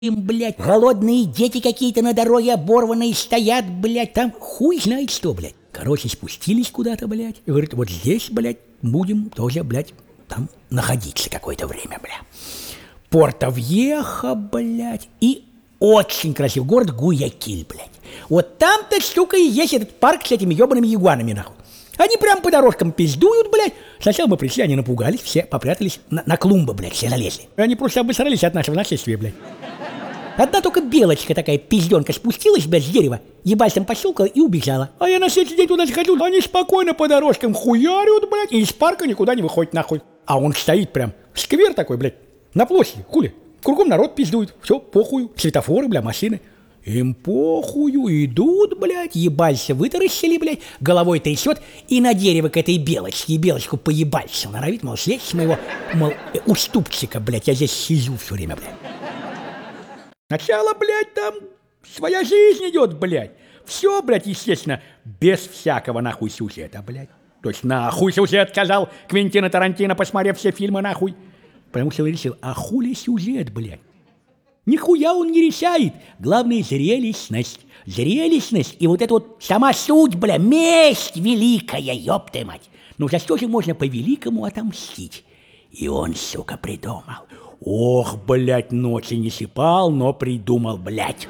блядь, голодные дети какие-то на дороге оборванные стоят, блядь, там хуй знает что, блядь. Короче, спустились куда-то, блядь, и говорит, вот здесь, блядь, будем тоже, блядь, там находиться какое-то время, блядь. Порто-Вьехо, блядь, и очень красивый город Гуякиль, блядь. Вот там-то, сука, и есть этот парк с этими ебаными ягуанами, нахуй. Они прям по дорожкам пиздуют, блядь. Сначала мы пришли, они напугались, все попрятались на клумбы, блядь, все залезли. Они просто обосрались от нашего нашествия, блядь. Одна только белочка такая пизденка спустилась, блядь, с дерева, ебальцем пощелкала и убежала. А я на следующий день туда сходил, они спокойно по дорожкам хуярят, блядь, и из парка никуда не выходят, нахуй. А он стоит прям, сквер такой, блядь, на площади, хули. Кругом народ пиздует, все, похую, светофоры, бля, машины. Им похую, идут, блядь, ебальца вытаращили, блядь, головой трясет и на дерево к этой белочке, и белочку по ебальцу норовит, мол, слезь с моего, мол, уступчика, блядь, я здесь сижу все время, блядь. Сначала, блядь, там своя жизнь идет, блядь. Все, блядь, естественно, без всякого нахуй сюжета, блядь. То есть нахуй сюжет, сказал Квентино Тарантино, посмотрев все фильмы, нахуй. Потому что он решил, а хули сюжет, блядь? Нихуя он не решает. Главное, зрелищность. Зрелищность и вот эта вот сама суть, бля, месть великая, ёпта мать. Ну за что же можно по-великому отомстить? И он, сука, придумал. Ох, блядь, ночи не сыпал, но придумал, блядь.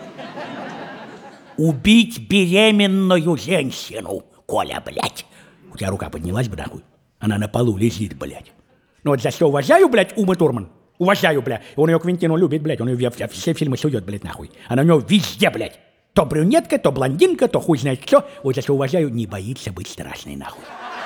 Убить беременную женщину, Коля, блядь. У тебя рука поднялась бы, нахуй. Она на полу лежит, блядь. Ну вот за что уважаю, блядь, Ума Турман. Уважаю, бля. Он ее Квентину любит, блядь. Он ее все фильмы сует, блядь, нахуй. Она у него везде, блядь. То брюнетка, то блондинка, то хуй знает что. Вот за что уважаю, не боится быть страшной, нахуй.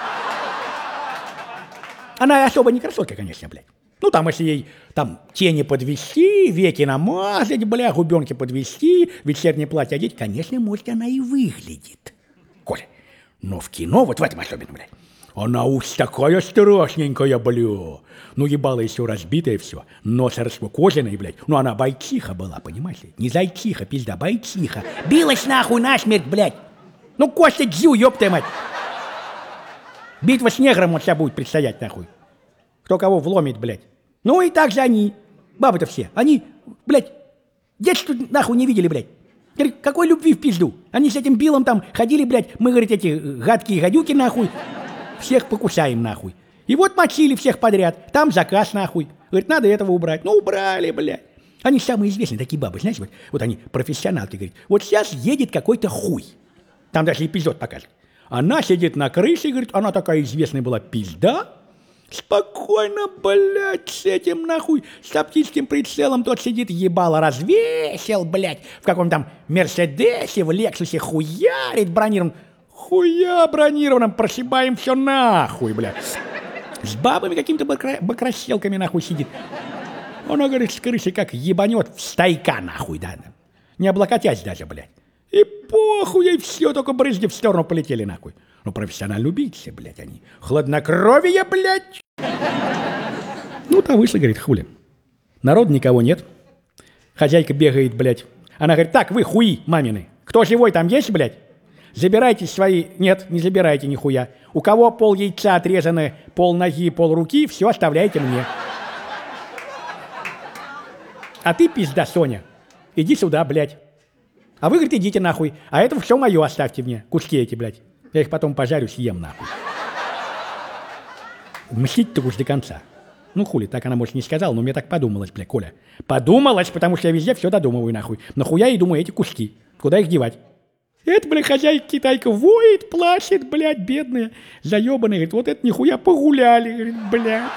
Она особо не красотка, конечно, блядь. Ну, там, если ей там тени подвести, веки намазать, бля, губенки подвести, вечернее платье одеть, конечно, может, она и выглядит. Коля, но в кино, вот в этом особенно, блядь, она уж такая страшненькая, бля. Ну, ебало и все разбитое все, нос раскукоженный, блядь. Ну, она бойчиха была, понимаешь ли? Не зайчиха, пизда, бойчиха. Билась нахуй насмерть, блядь. Ну, Костя Дзю, ёптая мать. Битва с негром вот сейчас будет предстоять, нахуй. Кто кого вломит, блядь. Ну, и так же они, бабы-то все, они, блядь, детство нахуй не видели, блядь. Какой любви в пизду? Они с этим Биллом там ходили, блядь, мы, говорит, эти гадкие гадюки, нахуй. Всех покусаем, нахуй. И вот мочили всех подряд. Там заказ, нахуй. Говорит, надо этого убрать. Ну, убрали, блядь. Они самые известные такие бабы, знаете, вот они профессионалки, говорит. Вот сейчас едет какой-то хуй. Там даже эпизод покажет. Она сидит на крыше, говорит, она такая известная была пизда. Спокойно, блядь, с этим, нахуй, с оптическим прицелом тот сидит, ебало развесил, блядь, в каком-то там Мерседесе, в Лексусе хуярит бронированным. Хуя бронированным, прошибаем все нахуй, блядь. С бабами какими-то бакращелками нахуй сидит. Она, говорит, с крыши как ебанет в стайка нахуй, да. Не облокотясь даже, блядь. И похуй ей все, только брызги в сторону полетели нахуй. Ну, профессионально убийцы, блядь, они. Хладнокровие, блядь. Ну, там вышли, говорит, хули. Народа никого нет. Хозяйка бегает, блядь. Она говорит, так, вы хуи мамины. Кто живой там есть, блядь? Забирайте свои... Нет, не забирайте нихуя. У кого пол яйца отрезаны, пол ноги, пол руки, все оставляйте мне. А ты, пизда, Соня, иди сюда, блядь. А вы, говорит, идите нахуй. А это все мое оставьте мне. Куски эти, блядь. Я их потом пожарю, съем нахуй. Мстить-то уж до конца. Ну, хули, так она, может, не сказала, но мне так подумалось, блядь, Коля. Подумалось, потому что я везде все додумываю, нахуй. Нахуя я думаю, эти куски. Куда их девать? Это, блядь, хозяйка-китайка воет, плачет, блядь, бедная, заебанная. Говорит, вот это нихуя погуляли, говорит, блядь.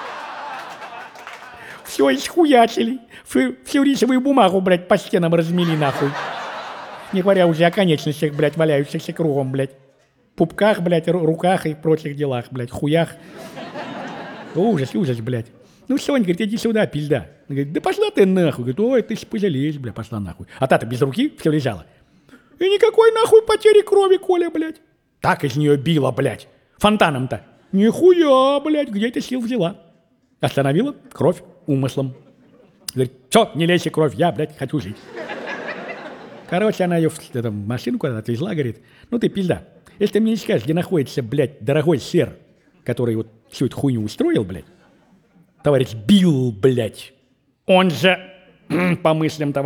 Все исхуячили. Всю рисовую бумагу, блядь, по стенам размели, нахуй. Не говоря уже о конечностях, блядь, валяющихся кругом, блядь. Пупках, блядь, руках и прочих делах, блядь, хуях. Ужас, ужас, блядь. Ну, Соня, говорит, иди сюда, пизда. Она говорит, да пошла ты нахуй. Говорит, ой, ты пожалеешь, блядь, пошла нахуй. А та-то без руки все лежала. И никакой нахуй потери крови, Коля, блядь. Так из нее било, блядь. Фонтаном-то. Нихуя, блядь, где ты сил взяла? Остановила кровь умыслом. Говорит, что, не лейся кровь, я, блядь, хочу жить. Короче, она ее в машину куда-то отвезла, говорит, ну ты пизда. Если ты мне не скажешь, где находится, блядь, дорогой сэр, который вот всю эту хуйню устроил, блядь, товарищ Билл, блядь, он же По мыслям